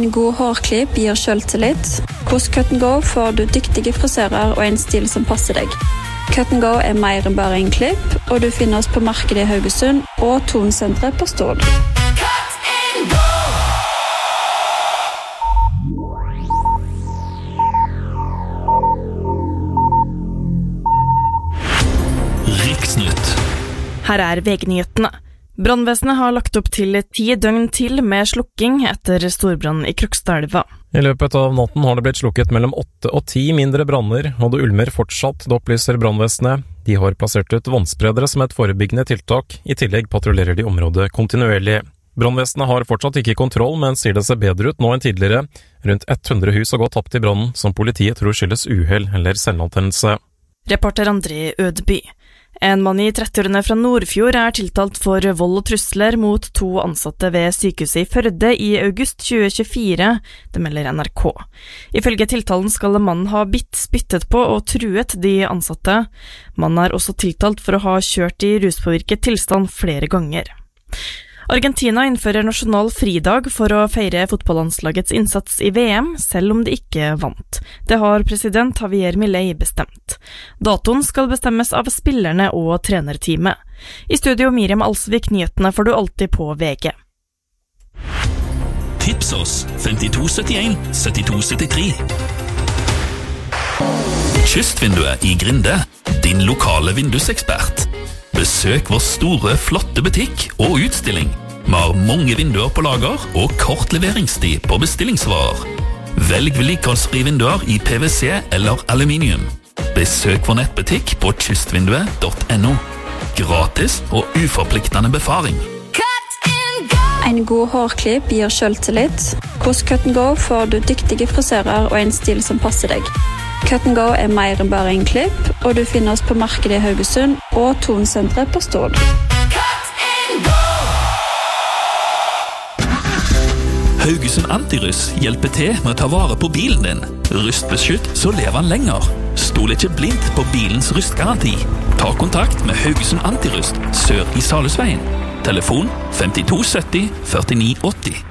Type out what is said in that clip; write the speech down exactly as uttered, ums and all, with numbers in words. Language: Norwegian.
En god hårklipp gir selvtillit. Hos Cut and Go får du dyktige frisører og en stil som passer deg. Cut and Go er mer enn bare en klipp, og du finner oss på markedet i Haugesund og Tonsenteret på Stord. Riksnytt. Her er V G-nyhetene. Brannvesenet har lagt opp til ti døgn til med slukking etter storbrann i Krokstadelva. I løpet av natten har det blitt slukket mellom åtte og ti mindre branner, og det ulmer fortsatt, det opplyser brannvesenet. De har plassert ut vannspredere som et forebyggende tiltak, i tillegg patruljerer de området kontinuerlig. Brannvesenet har fortsatt ikke kontroll, men sier det ser bedre ut nå enn tidligere. Rundt hundre hus har gått tapt i brannen, som politiet tror skyldes uhell eller selvantennelse. Reporter André Ødeby. En mann i trettiårene fra Nordfjord er tiltalt for vold og trusler mot to ansatte ved sykehuset i Førde i august tjue tjuefire, det melder N R K. Ifølge tiltalen skal mannen ha bitt, spyttet på og truet de ansatte. Mannen er også tiltalt for å ha kjørt i ruspåvirket tilstand flere ganger. Argentina innfører nasjonal fridag for å feire fotballandslagets innsats i V M, selv om de ikke vant. Det har president Javier Milei bestemt. Datoen skal bestemmes av spillerne og trenerteamet. I studio Miriam Alsvik, nyhetene får du alltid på V G. Tips oss femtito syttien syttito syttitre. Kystvinduet i Grinde, din lokale vindusekspert. Besøk vår store, flotte butikk og utstilling. Vi har mange vinduer på lager og kort leveringstid på bestillingsvarer. Velg vedlikeholdsfrie vinduer i P V C eller aluminium. Besøk vår nettbutikk på kystvinduet punktum no. Gratis og uforpliktende befaring. En god hårklipp gir selvtillit. Hos Cut and Go får du dyktige frisører og en stil som passer deg. Cut and Go er mer enn bare en klipp, og du finner oss på markedet i Haugesund og Tonsenteret på Stord. Haugesund Antirust hjelper til med å ta vare på bilen din. Rustbeskytt så lever han lenger. Stol ikke blindt på bilens rustgaranti. Ta kontakt med Haugesund Antirust sør i Salhusveien. Telefon femtito sytti førtini åtti.